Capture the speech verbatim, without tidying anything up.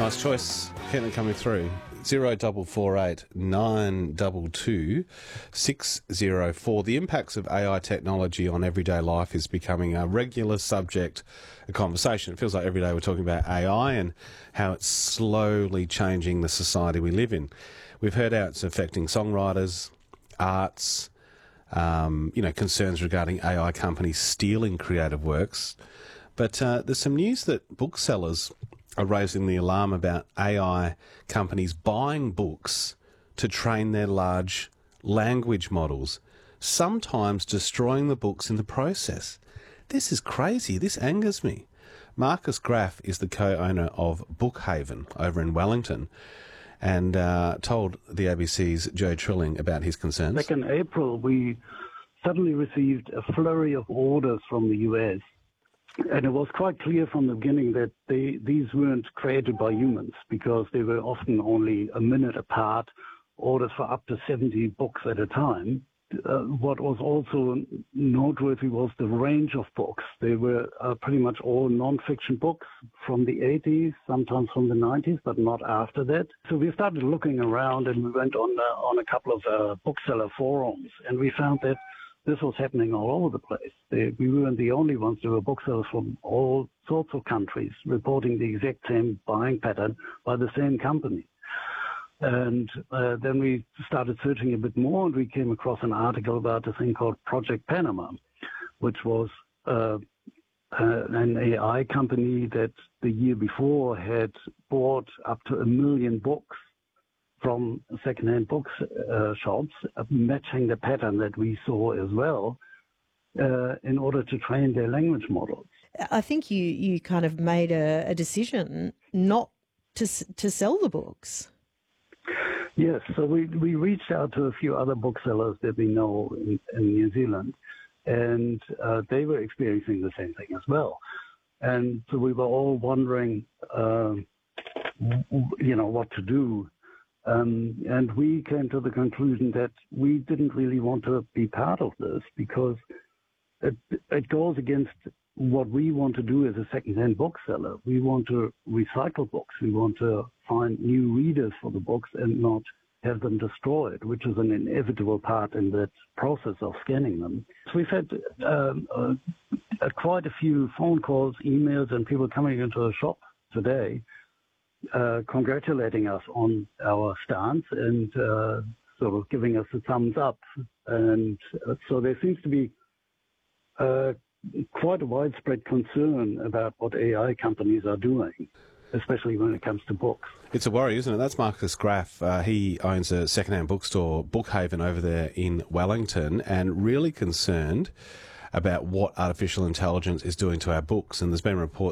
Nice choice. Keep it coming through. Zero double four eight nine double two six zero four. The impacts of A I technology on everyday life is becoming a regular subject of conversation. It feels like every day we're talking about A I and how it's slowly changing the society we live in. We've heard how it's affecting songwriters, arts, um, you know, concerns regarding A I companies stealing creative works. But uh, there's some news that booksellers are raising the alarm about A I companies buying books to train their large language models, sometimes destroying the books in the process. This is crazy. This angers me. Marcus Graf is the co-owner of Bookhaven over in Wellington and uh, told the A B C's Joe Trilling about his concerns. Back in April, we suddenly received a flurry of orders from the U S, and it was quite clear from the beginning that they, these weren't created by humans because they were often only a minute apart, orders for up to seventy books at a time. Uh, what was also noteworthy was the range of books. They were uh, pretty much all non-fiction books from the eighties, sometimes from the nineties, but not after that. So we started looking around and we went on uh, on a couple of uh, bookseller forums, and we found that this was happening all over the place. They, we weren't the only ones. There were booksellers from all sorts of countries reporting the exact same buying pattern by the same company. And uh, then we started searching a bit more, and we came across an article about a thing called Project Panama, which was uh, uh, an A I company that the year before had bought up to a million books from second-hand books uh, shops, uh, matching the pattern that we saw as well, uh, in order to train their language models. I think you, you kind of made a, a decision not to to sell the books. Yes, so we, we reached out to a few other booksellers that we know in, in New Zealand, and uh, they were experiencing the same thing as well. And so we were all wondering, uh, you know, what to do. Um, and we came to the conclusion that we didn't really want to be part of this because it, it goes against what we want to do as a second-hand bookseller. We want to recycle books. We want to find new readers for the books and not have them destroyed, which is an inevitable part in that process of scanning them. So we've had um, uh, uh, quite a few phone calls, emails, and people coming into the shop today Uh, congratulating us on our stance and uh, sort of giving us a thumbs up. And uh, so there seems to be uh, quite a widespread concern about what A I companies are doing, especially when it comes to books. It's a worry, isn't it? That's Marcus Graf. Uh, he owns a second-hand bookstore, Bookhaven, over there in Wellington, and really concerned about what artificial intelligence is doing to our books. And there's been a report